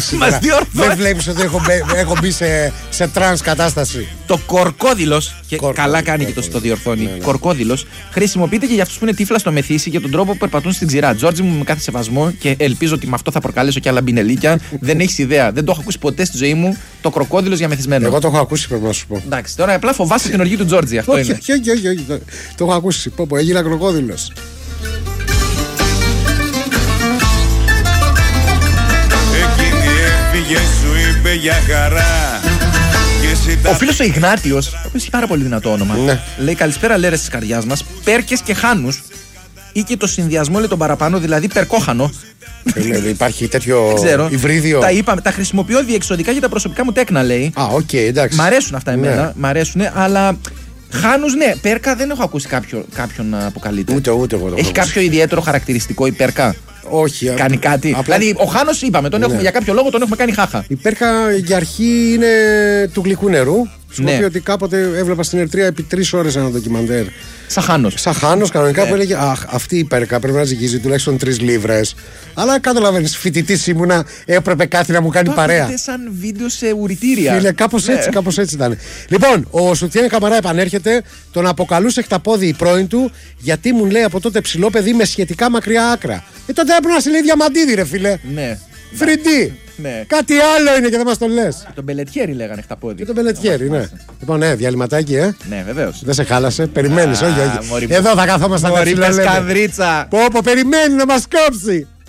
Μας διόρθωσε. Δεν βλέπεις ότι έχω μπει σε τρανς κατάσταση. Το κορκόδηλος, και καλά κάνει και το διορθώνει. Κορκόδηλος χρησιμοποιείται και για αυτούς που είναι τύφλα στο μεθύσι για τον τρόπο που περπατούν στην ξηρά. Τζόρτζι μου, με κάθε σεβασμό και ελπίζω ότι με αυτό θα προκαλέσω και άλλα μπινελίκια. Δεν έχεις ιδέα. Δεν το έχω ακούσει ποτέ στη ζωή μου το κροκόδηλος για μεθυσμένο. Εγώ το έχω ακούσει, πρέπει να σου πω. Εντάξει, τώρα απλά φοβάσαι την οργή του Τζόρτζι. Αυτό είναι. Όχι. Το έχω ακούσει. Πω, έγινα κροκόδηλος. Σου είπε για χαρά. Ο φίλος ο Ιγνάτιος, ο οποίος έχει πάρα πολύ δυνατό όνομα, λέει καλησπέρα λέρες της καρδιάς μας, πέρκες και χάνους ή και το συνδυασμό λέει τον παραπάνω, δηλαδή περκόχανο. Υπάρχει τέτοιο υβρίδιο. Τα χρησιμοποιώ διεξοδικά για τα προσωπικά μου τέκνα, λέει. Οκ, εντάξει. Μ' αρέσουν αυτά εμένα, μ' αρέσουν, αλλά χάνους ναι, πέρκα δεν έχω ακούσει κάποιον να αποκαλείται. Ούτε εγώ. Έχει κάποιο ιδιαίτερο χαρακτηριστικό η πέρκα? Όχι. Κάνει κάτι. Απλά... Δηλαδή, ο Χάνος είπαμε, για κάποιο λόγο τον έχουμε κάνει χάχα. Η πέρκα για αρχή είναι του γλυκού νερού. Σου πω ότι κάποτε έβλεπα στην Ερτρία επί 3 ώρες ένα ντοκιμαντέρ. Σαν Χάνος κανονικά που έλεγε αχ, αυτή η πέρκα πρέπει να ζυγίζει τουλάχιστον 3 λίβρες. Αλλά καταλαβαίνεις, φοιτητής ήμουνα, έπρεπε κάτι να μου κάνει παρέα. Ήταν σαν βίντεο σε ουρητήρια. Φίλε, κάπως έτσι ήταν. Λοιπόν, ο Σουτιέν Καμαρά επανέρχεται, τον αποκαλούσε χταπόδι η πρώην του, γιατί μου λέει από τότε ψηλό παιδί με σχετικά μακριά άκρα. Τότε έπρεπε να σε λέει διαμαντίδι, ρε φίλε. Ναι. Φριντή. Ναι. Κάτι άλλο είναι και δεν μας το λες. Τον Πελετιέρη λέγανε χταπόδι. Και τον Πελετιέρη, ναι. Λοιπόν, διαλυματάκι, Ναι, βεβαίως. Δεν σε χάλασε. Περιμένεις, όχι. Εδώ θα καθόμαστε να σκανδρίτσα. Πω, περιμένει να μας κόψει.